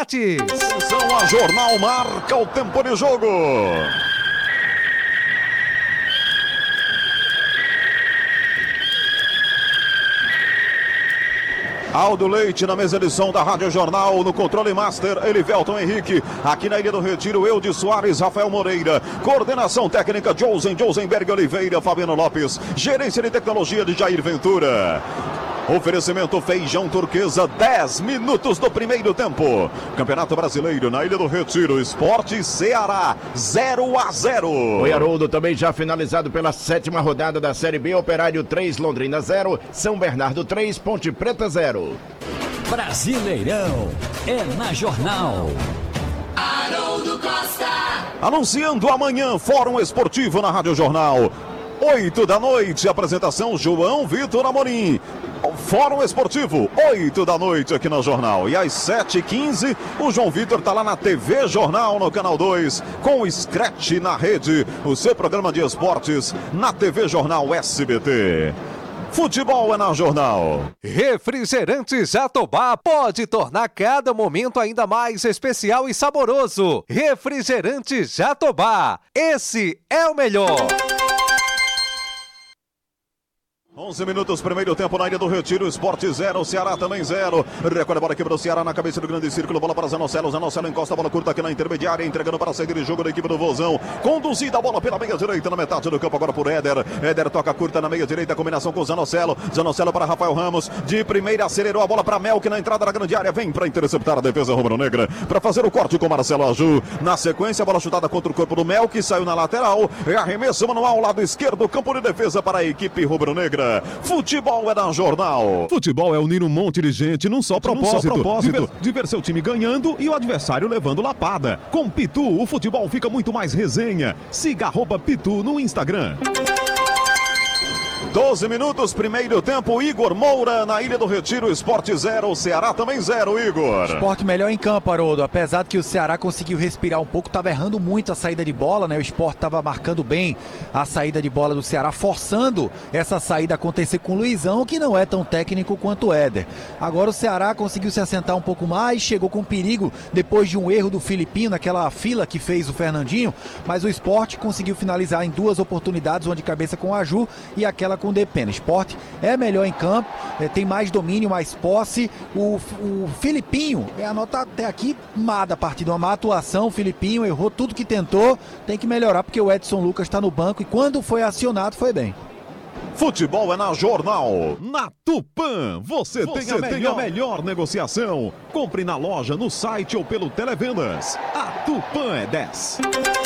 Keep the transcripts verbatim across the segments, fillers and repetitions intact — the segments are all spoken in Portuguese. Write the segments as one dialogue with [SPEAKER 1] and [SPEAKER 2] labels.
[SPEAKER 1] grátis.
[SPEAKER 2] Atenção, a Jornal marca o tempo de jogo. Aldo Leite na mesa de som da Rádio Jornal, no controle master, Elivelton Henrique, aqui na Ilha do Retiro, Eudes Soares, Rafael Moreira, coordenação técnica, Josen, Josenberg Oliveira, Fabiano Lopes, gerência de tecnologia de Jair Ventura. Oferecimento Feijão Turquesa, dez minutos do primeiro tempo. Campeonato Brasileiro na Ilha do Retiro, Sport Ceará, zero a zero.
[SPEAKER 3] Oi, Haroldo, também já finalizado pela sétima rodada da Série B, Operário três, Londrina zero, São Bernardo três, Ponte Preta zero.
[SPEAKER 4] Brasileirão é na Jornal.
[SPEAKER 5] Haroldo Costa.
[SPEAKER 2] Anunciando amanhã, Fórum Esportivo na Rádio Jornal. oito da noite, apresentação João Vitor Amorim. Fórum Esportivo, oito da noite aqui no Jornal. E às sete e quinze, o João Vitor está lá na T V Jornal, no Canal dois, com o Scratch na rede, o seu programa de esportes na T V Jornal S B T. Futebol é na Jornal.
[SPEAKER 1] Refrigerante Jatobá pode tornar cada momento ainda mais especial e saboroso. Refrigerante Jatobá, esse é o melhor.
[SPEAKER 2] onze minutos, primeiro tempo na Ilha do Retiro, Sport zero, Ceará também zero. Recolhe a bola aqui para o Ceará na cabeça do grande círculo, bola para Zanocelo, Zanocelo encosta a bola curta aqui na intermediária, entregando para a saída de jogo da equipe do Vozão. Conduzida a bola pela meia direita, na metade do campo agora por Éder. Éder toca curta na meia direita, combinação com o Zanocelo. Zanocelo para Rafael Ramos, de primeira acelerou a bola para Melk na entrada da grande área, vem para interceptar a defesa rubro-negra, para fazer o corte com Marcelo Aju. Na sequência, a bola chutada contra o corpo do Melk, saiu na lateral, é arremesso manual, lado esquerdo, campo de defesa para a equipe rubro-negra. Futebol é na Jornal.
[SPEAKER 6] Futebol é unir um monte de gente num só propósito.
[SPEAKER 2] Num só propósito.
[SPEAKER 6] De, ver, de ver seu time ganhando e o adversário levando lapada. Com Pitu, o futebol fica muito mais resenha. Siga arroba Pitu no Instagram.
[SPEAKER 2] doze minutos, primeiro tempo, Igor Moura na Ilha do Retiro, Sport zero, Ceará também zero, Igor.
[SPEAKER 7] Sport melhor em campo, Haroldo, apesar de que o Ceará conseguiu respirar um pouco, estava errando muito a saída de bola, né? O Sport estava marcando bem a saída de bola do Ceará, forçando essa saída acontecer com o Luizão, que não é tão técnico quanto o Éder. Agora o Ceará conseguiu se assentar um pouco mais, chegou com perigo depois de um erro do Filipinho, naquela fila que fez o Fernandinho, mas o Sport conseguiu finalizar em duas oportunidades, uma de cabeça com o Aju e aquela com o Depena. Sport é melhor em campo, é, tem mais domínio, mais posse. O, o Filipinho, é a nota até aqui má da partida, uma má atuação. O Filipinho errou tudo que tentou, tem que melhorar porque o Edson Lucas está no banco e quando foi acionado foi bem.
[SPEAKER 2] Futebol é na Jornal.
[SPEAKER 6] Na Tupã, você, você tem, a, tem melhor... a melhor negociação. Compre na loja, no site ou pelo Televendas. A Tupã é dez.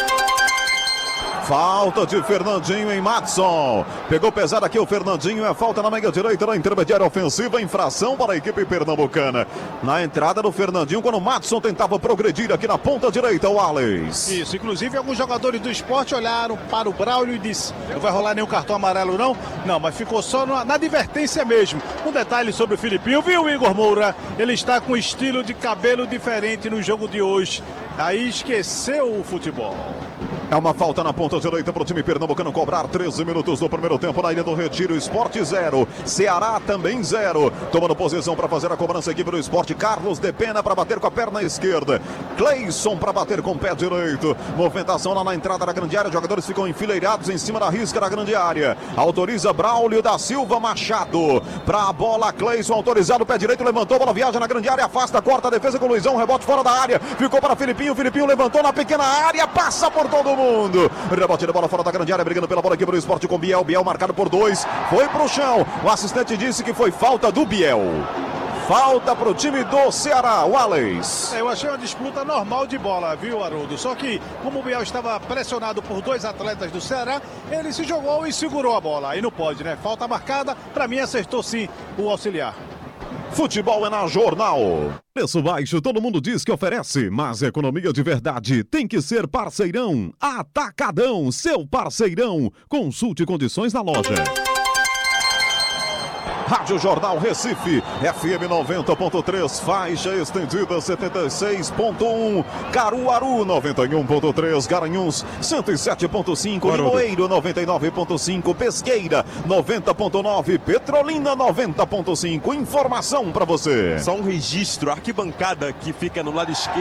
[SPEAKER 2] Falta de Fernandinho em Madson. Pegou pesado aqui o Fernandinho. É falta na meia direita, na intermediária ofensiva. Infração para a equipe pernambucana. Na entrada do Fernandinho, quando o Madson tentava progredir aqui na ponta direita, o Alex.
[SPEAKER 8] Isso, inclusive alguns jogadores do Sport olharam para o Braulio e disse: não vai rolar nenhum cartão amarelo não? Não, mas ficou só na, na advertência mesmo. Um detalhe sobre o Filipinho, viu, Igor Moura? Ele está com estilo de cabelo diferente no jogo de hoje. Aí esqueceu o futebol.
[SPEAKER 2] É uma falta na ponta direita para o time pernambucano cobrar. treze minutos do primeiro tempo na Ilha do Retiro. Sport zero, Ceará também zero. Tomando posição para fazer a cobrança aqui pelo Sport. Carlos Depena para bater com a perna esquerda. Cleison para bater com o pé direito. Movimentação lá na entrada da grande área. Jogadores ficam enfileirados em cima da risca da grande área. Autoriza Braulio da Silva Machado. Para a bola, Cleison autorizado. Pé direito, levantou. Bola viaja na grande área. Afasta, corta a defesa com o Luizão. Rebote fora da área. Ficou para Filipinho. Filipinho levantou na pequena área. Passa por todo mundo. mundo. Rebote de bola fora da grande área, brigando pela bola aqui para o Sport com Biel. Biel marcado por dois. Foi pro chão. O assistente disse que foi falta do Biel. Falta para o time do Ceará, o Alex.
[SPEAKER 8] É, eu achei uma disputa normal de bola, viu, Haroldo? Só que, como o Biel estava pressionado por dois atletas do Ceará, ele se jogou e segurou a bola. Aí não pode, né? Falta marcada. Para mim, acertou sim o auxiliar.
[SPEAKER 2] Futebol é na Jornal.
[SPEAKER 6] Preço baixo, todo mundo diz que oferece, mas economia de verdade tem que ser parceirão. Atacadão, seu parceirão. Consulte condições na loja.
[SPEAKER 2] Rádio Jornal Recife, F M noventa ponto três, faixa estendida setenta e seis ponto um, Caruaru noventa e um ponto três, Garanhuns cento e sete ponto cinco, Limoeiro noventa e nove ponto cinco, Pesqueira noventa ponto nove, Petrolina noventa ponto cinco. Informação para você.
[SPEAKER 9] Só um registro, a arquibancada que fica no lado esquerdo